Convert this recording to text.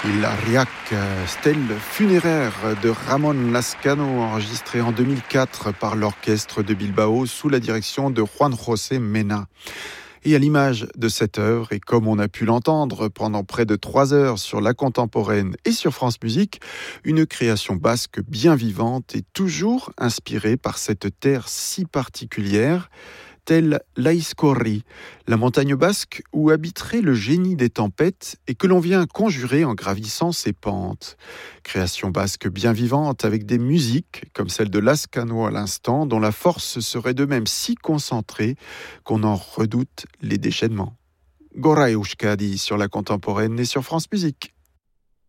L'Ariac, stèle funéraire de Ramón Lazcano, enregistré en 2004 par l'orchestre de Bilbao sous la direction de Juan José Mena. Et à l'image de cette œuvre, et comme on a pu l'entendre pendant près de 3 heures sur La Contemporaine et sur France Musique, une création basque bien vivante et toujours inspirée par cette terre si particulière, telle l'Aizkorri, la montagne basque où habiterait le génie des tempêtes et que l'on vient conjurer en gravissant ses pentes. Création basque bien vivante avec des musiques comme celle de Lazcano à l'instant, dont la force serait de même si concentrée qu'on en redoute les déchaînements. Gora Euskadi sur La Contemporaine et sur France Musique.